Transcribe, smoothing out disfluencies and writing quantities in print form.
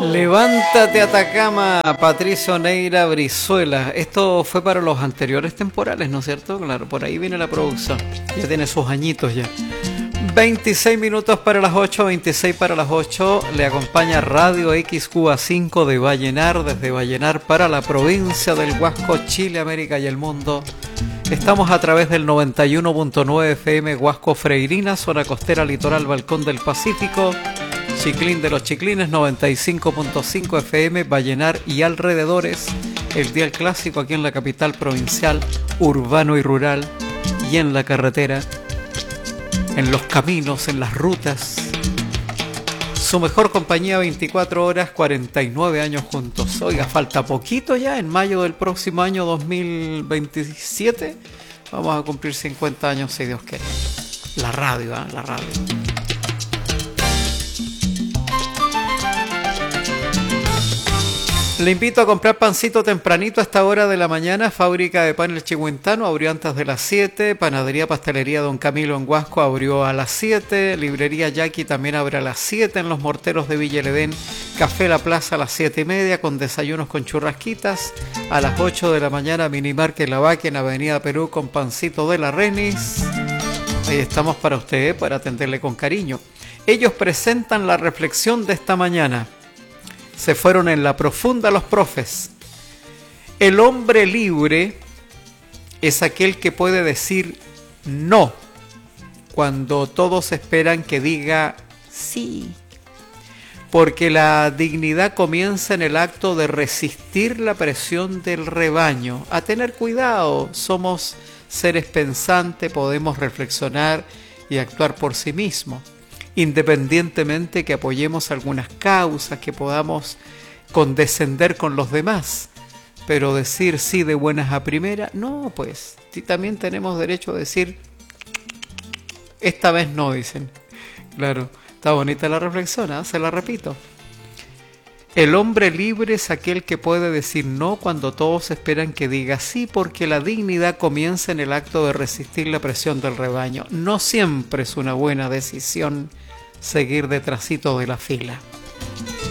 Levántate Atacama, Patricio Neira Brizuela. Esto fue para los anteriores temporales, ¿no es cierto? Claro, por ahí viene la producción. Ya tiene sus añitos ya. 26 minutos para las 8, 26 para las 8. Le acompaña Radio XQA5 de Vallenar, desde Vallenar para la provincia del Huasco, Chile, América y el mundo. Estamos a través del 91.9 FM Huasco Freirina, zona costera litoral Balcón del Pacífico. Chiclín de los Chiclines, 95.5 FM, Vallenar y alrededores. El dial clásico aquí en la capital provincial, urbano y rural, y en la carretera, en los caminos, en las rutas. Su mejor compañía, 24 horas, 49 años juntos. Oiga, falta poquito ya, en mayo del próximo año 2027 vamos a cumplir 50 años, si Dios quiere. La radio, ¿eh? La radio. Le invito a comprar pancito tempranito a esta hora de la mañana. Fábrica de Pan El Chihuentano abrió antes de las 7. Panadería Pastelería Don Camilo en Huasco abrió a las 7. Librería Yaqui también abre a las 7 en los Morteros de Villa El Edén. Café La Plaza a las 7:30 con desayunos con churrasquitas. A las 8 de la mañana Minimarket La Vaca en Avenida Perú con pancito de la Renis. Ahí estamos para usted, para atenderle con cariño. Ellos presentan la reflexión de esta mañana. Se fueron en la profunda los profes. El hombre libre es aquel que puede decir no cuando todos esperan que diga sí. Porque la dignidad comienza en el acto de resistir la presión del rebaño. A tener cuidado, somos seres pensantes, podemos reflexionar y actuar por sí mismos. Independientemente que apoyemos algunas causas, que podamos condescender con los demás, pero decir sí de buenas a primeras, no, pues también tenemos derecho a decir esta vez no, dicen. Claro, está bonita la reflexión, ¿eh? Se la repito. El hombre libre es aquel que puede decir no cuando todos esperan que diga sí, porque la dignidad comienza en el acto de resistir la presión del rebaño. No siempre es una buena decisión seguir detrásito de la fila.